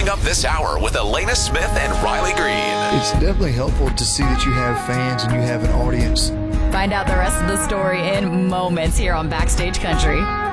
coming up this hour with Elena Smith and Riley Green. It's definitely helpful to see that you have fans and you have an audience. Find out the rest of the story in moments here on Backstage Country.